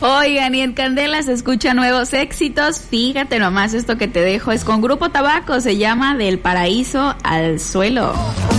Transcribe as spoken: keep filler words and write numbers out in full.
Oigan, y en Candela se escuchan nuevos éxitos. Fíjate nomás, esto que te dejo es con Grupo Tabaco, se llama Del Paraíso al Suelo.